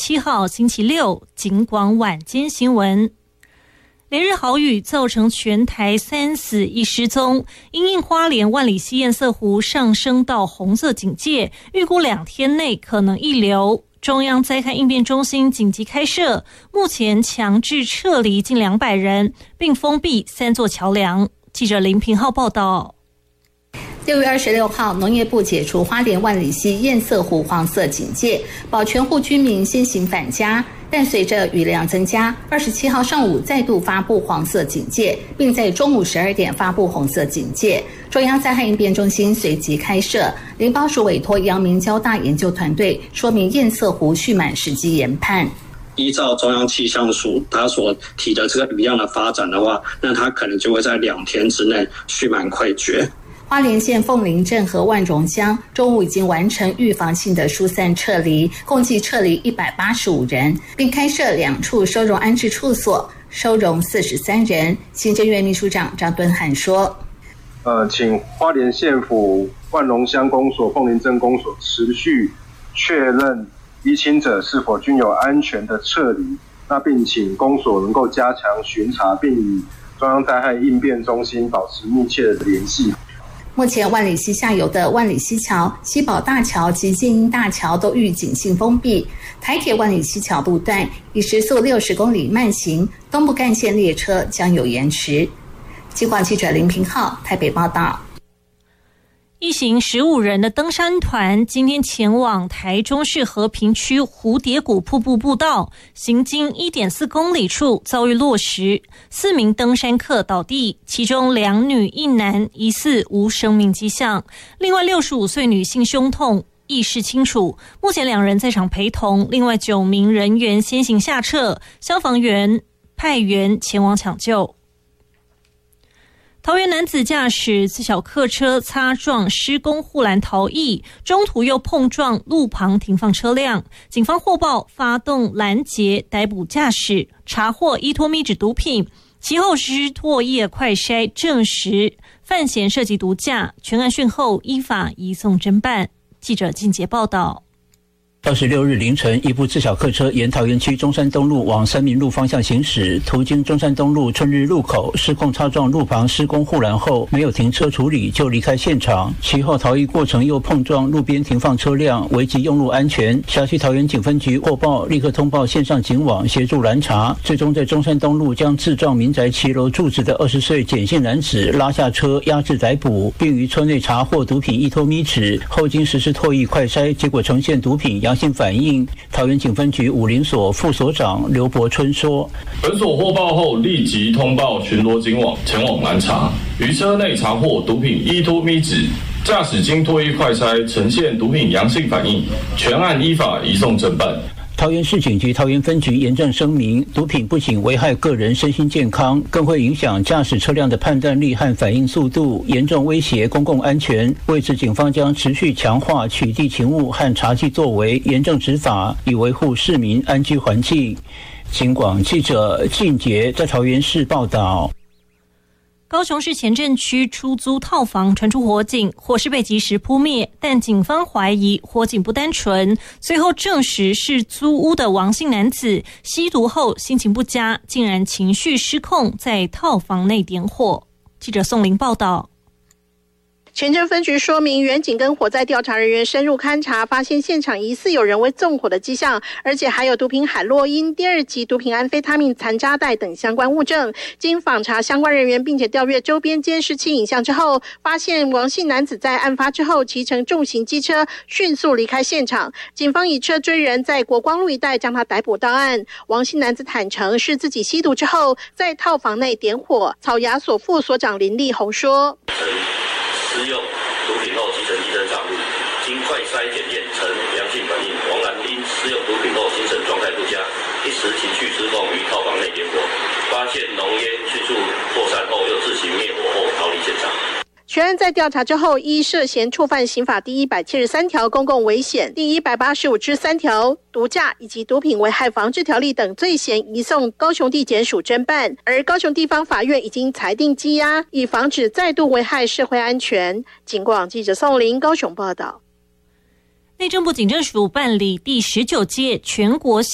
7号星期六警广晚间新闻。连日豪雨造成全台3死1失踪，因应花莲万里溪堰塞湖上升到红色警戒，预估2天内可能溢流。中央灾害应变中心紧急开设，目前强制撤离近200人，并封闭3座桥梁。记者林平浩报道。 6月26号，农业部解除花莲万里溪堰塞湖黄色警戒，保全户居民先行返家。但随着雨量增加，27号上午再度发布黄色警戒，并在中午12点发布红色警戒。中央灾害应变中心随即开设，林保署委托阳明交大研究团队说明堰塞湖蓄满时机研判。 依照中央气象署它所提的这个雨量的发展的话，那它可能就会在2天之内蓄满溃决。 花莲县凤林镇和万荣乡中午已经完成预防性的疏散撤离，共计撤离185人，并开设2处收容安置处所，收容43人。行政院秘书长张敦涵说： 请花莲县府万荣乡公所、凤林镇公所持续确认移情者是否均有安全的撤离，那并请公所能够加强巡查，并与中央灾害应变中心保持密切的联系。 目前万里溪下游的万里溪桥、西宝大桥及建英大桥都预警性封闭，台铁万里溪桥路段以时速60公里慢行，东部干线列车将有延迟。警广记者林平浩台北报道。 一行15人的登山团今天前往台中市和平区蝴蝶谷瀑布步道，行经 1.4 公里处遭遇落石，4名登山客倒地，其中2女1男疑似无生命迹象，另外65岁女性胸痛，意识清楚，目前2人在场陪同，另外9名人员先行下撤，消防员派员前往抢救。桃园男子驾驶自小客车擦撞施工护栏逃逸，中途又碰撞路旁停放车辆，警方获报发动拦截逮捕驾驶，查获依托咪酯毒品，其后实施唾液快筛证实犯嫌涉及毒驾，全案讯后依法移送侦办。记者靳杰报道。 26日凌晨，一部自小客车沿桃园区中山东路往三民路方向行驶，途经中山东路春日路口，失控擦撞路旁施工护栏后，没有停车处理就离开现场。其后逃逸过程又碰撞路边停放车辆，危及用路安全。辖区桃园警分局获报，立刻通报线上警网协助拦查，最终在中山东路将自撞民宅骑楼住址的20岁简姓男子拉下车压制逮捕，并于车内查获毒品依托咪酯，后经实施唾液快筛，结果呈现毒品阳性反应。桃园警分局武林所副所长刘伯春说： 本所获报后立即通报巡逻警网前往拦查，于车内查获毒品依托咪酯，驾驶经唾液快筛呈现毒品阳性反应，全案依法移送侦办。 桃园市警局桃园分局严正声明，毒品不仅危害个人身心健康，更会影响驾驶车辆的判断力和反应速度，严重威胁公共安全。为此，警方将持续强化取缔勤务和查缉作为，严正执法，以维护市民安居环境。警广记者靳杰在桃园市报道。 高雄市前镇区出租套房传出火警，火势被及时扑灭，但警方怀疑火警不单纯，随后证实是租屋的王姓男子吸毒后心情不佳，竟然情绪失控，在套房内点火。记者宋玲报道。 前镇分局说明，员警跟火灾调查人员深入勘查，发现现场疑似有人为纵火的迹象，而且还有毒品海洛因、第2级毒品安非他命残渣带等相关物证。经访查相关人员，并且调阅周边监视器影像之后，发现王姓男子在案发之后骑乘重型机车迅速离开现场，警方以车追人，在国光路一带将他逮捕到案。王姓男子坦诚是自己吸毒之后在套房内点火。草衙所副所长林立宏说： 施用毒品后骑乘机车上路，经快筛检验呈阳性反应，王然因施用毒品后精神状态不佳，一时情绪失控于套房内点火，发现浓烟迅速扩散后，又自行灭火后逃离现场。 全案在调查之后，依涉嫌触犯刑法第173条公共危险、第185之3条毒驾以及毒品危害防治条例等罪嫌，移送高雄地检署侦办。而高雄地方法院已经裁定羁押，以防止再度危害社会安全。警广记者宋玲高雄报道。 内政部警政署办理第19届全国